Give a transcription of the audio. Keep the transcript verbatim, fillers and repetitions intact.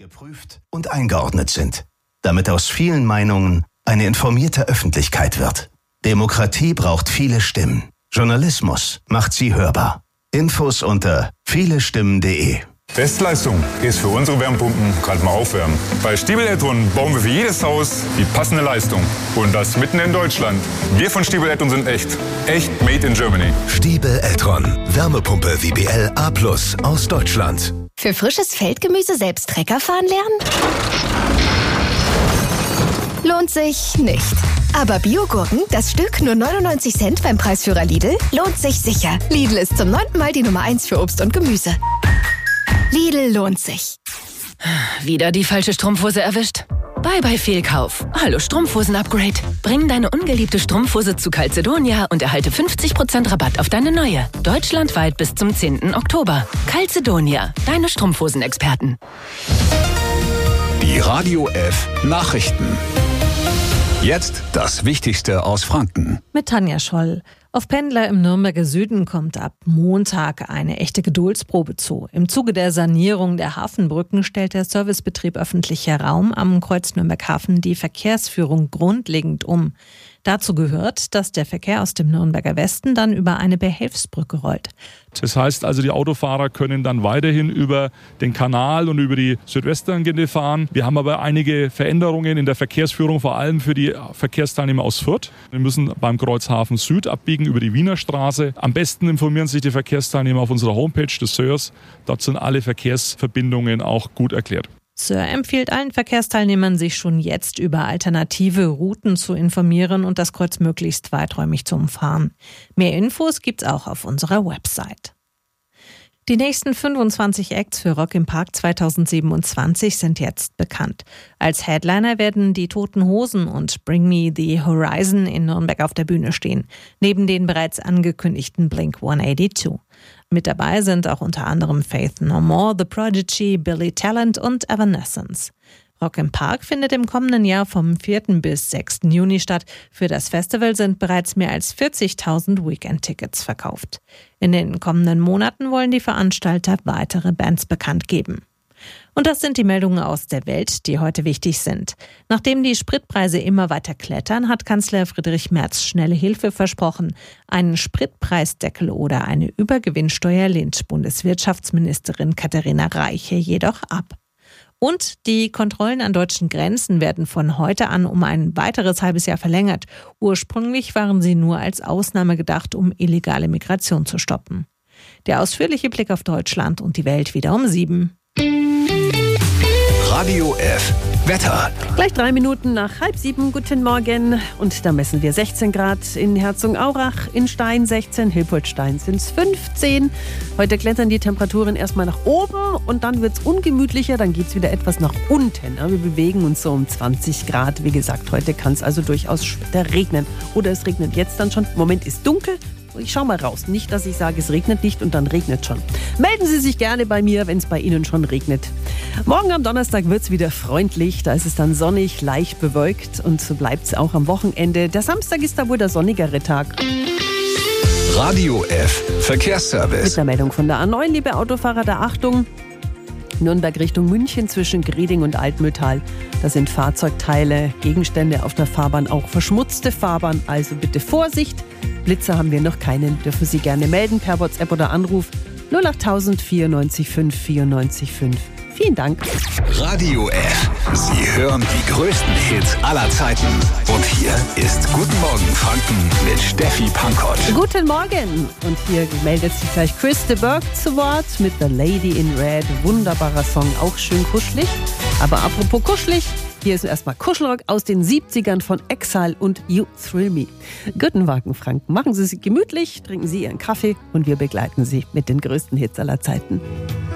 geprüft und eingeordnet sind, damit aus vielen Meinungen eine informierte Öffentlichkeit wird. Demokratie braucht viele Stimmen. Journalismus macht sie hörbar. Infos unter vielestimmen punkt de. Bestleistung ist für unsere Wärmepumpen gerade mal aufwärmen. Bei Stiebel Eltron bauen wir für jedes Haus die passende Leistung. Und das mitten in Deutschland. Wir von Stiebel Eltron sind echt. Echt made in Germany. Stiebel Eltron. Wärmepumpe W B L A plus aus Deutschland. Für frisches Feldgemüse selbst Trecker fahren lernen? Lohnt sich nicht. Aber Biogurken, das Stück nur neunundneunzig Cent beim Preisführer Lidl, lohnt sich sicher. Lidl ist zum neunten Mal die Nummer eins für Obst und Gemüse. Lidl lohnt sich. Wieder die falsche Strumpfhose erwischt? Bye bye Fehlkauf. Hallo Strumpfhosen-Upgrade. Bring deine ungeliebte Strumpfhose zu Calzedonia und erhalte fünfzig Prozent Rabatt auf deine neue. Deutschlandweit bis zum zehnten Oktober. Calzedonia, deine Strumpfhosenexperten. Die Radio F Nachrichten. Jetzt das Wichtigste aus Franken. Mit Tanja Scholl. Auf Pendler im Nürnberger Süden kommt ab Montag eine echte Geduldsprobe zu. Im Zuge der Sanierung der Hafenbrücken stellt der Servicebetrieb öffentlicher Raum am Kreuz Nürnberg-Hafen die Verkehrsführung grundlegend um. Dazu gehört, dass der Verkehr aus dem Nürnberger Westen dann über eine Behelfsbrücke rollt. Das heißt also, die Autofahrer können dann weiterhin über den Kanal und über die Südwesttangente fahren. Wir haben aber einige Veränderungen in der Verkehrsführung, vor allem für die Verkehrsteilnehmer aus Fürth. Wir müssen beim Kreuzhafen Süd abbiegen über die Wiener Straße. Am besten informieren sich die Verkehrsteilnehmer auf unserer Homepage des S Ö Rs. Dort sind alle Verkehrsverbindungen auch gut erklärt. S Ö R empfiehlt allen Verkehrsteilnehmern, sich schon jetzt über alternative Routen zu informieren und das Kreuz möglichst weiträumig zu umfahren. Mehr Infos gibt's auch auf unserer Website. Die nächsten fünfundzwanzig Acts für Rock im Park zweitausendsiebenundzwanzig sind jetzt bekannt. Als Headliner werden die Toten Hosen und Bring Me the Horizon in Nürnberg auf der Bühne stehen, neben den bereits angekündigten Blink hundertzweiundachtzig. Mit dabei sind auch unter anderem Faith No More, The Prodigy, Billy Talent und Evanescence. Rock im Park findet im kommenden Jahr vom vierten bis sechsten Juni statt. Für das Festival sind bereits mehr als vierzigtausend Weekend-Tickets verkauft. In den kommenden Monaten wollen die Veranstalter weitere Bands bekannt geben. Und das sind die Meldungen aus der Welt, die heute wichtig sind. Nachdem die Spritpreise immer weiter klettern, hat Kanzler Friedrich Merz schnelle Hilfe versprochen. Einen Spritpreisdeckel oder eine Übergewinnsteuer lehnt Bundeswirtschaftsministerin Katharina Reiche jedoch ab. Und die Kontrollen an deutschen Grenzen werden von heute an um ein weiteres halbes Jahr verlängert. Ursprünglich waren sie nur als Ausnahme gedacht, um illegale Migration zu stoppen. Der ausführliche Blick auf Deutschland und die Welt wieder um sieben. Radio F Wetter. Gleich drei Minuten nach halb sieben. Guten Morgen. Und da messen wir sechzehn Grad in Herzogenaurach, in Stein sechzehn, Hilpoltstein sind es fünfzehn. Heute klettern die Temperaturen erstmal nach oben und dann wird es ungemütlicher, dann geht es wieder etwas nach unten. Wir bewegen uns so um zwanzig Grad. Wie gesagt, heute kann es also durchaus später regnen. Oder es regnet jetzt dann schon. Im Moment ist dunkel. Ich schau mal raus. Nicht, dass ich sage, es regnet nicht und dann regnet schon. Melden Sie sich gerne bei mir, wenn es bei Ihnen schon regnet. Morgen am Donnerstag wird es wieder freundlich. Da ist es dann sonnig, leicht bewölkt und so bleibt es auch am Wochenende. Der Samstag ist da wohl der sonnigere Tag. Radio F Verkehrsservice. Mit der Meldung von der A neun, liebe Autofahrer, der Achtung. Nürnberg Richtung München zwischen Greding und Altmühltal. Da sind Fahrzeugteile, Gegenstände auf der Fahrbahn, auch verschmutzte Fahrbahn. Also bitte Vorsicht. Blitzer haben wir noch keinen. Dürfen Sie gerne melden per WhatsApp oder Anruf null acht null null vierundneunzig fünf vierundneunzig fünf. Vielen Dank. Radio F. Sie hören die größten Hits aller Zeiten. Und hier ist Guten Morgen Franken mit Steffi Pankott. Guten Morgen. Und hier meldet sich gleich Chris de Burgh zu Wort mit The Lady in Red. Wunderbarer Song, auch schön kuschelig. Aber apropos kuschelig, hier ist erstmal Kuschelrock aus den siebzigern von Exile und You Thrill Me. Guten Morgen Franken. Machen Sie sich gemütlich, trinken Sie Ihren Kaffee und wir begleiten Sie mit den größten Hits aller Zeiten.